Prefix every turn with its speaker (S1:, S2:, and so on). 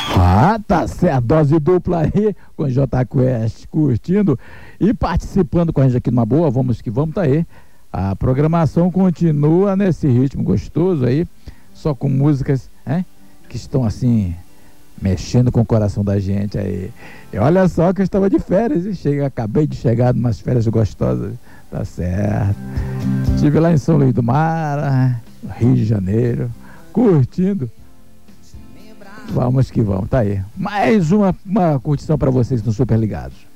S1: Ah, tá certo, a dose dupla aí, com o J Quest curtindo e participando com a gente aqui numa boa, vamos que vamos, tá aí. A programação continua nesse ritmo gostoso aí, só com músicas, que estão assim, mexendo com o coração da gente aí. E olha só que eu estava de férias, e acabei de chegar numas férias gostosas, tá certo. Estive lá em São Luís do Mar, no Rio de Janeiro, curtindo. Vamos que vamos, tá aí. Mais uma curtição para vocês no Super Ligados.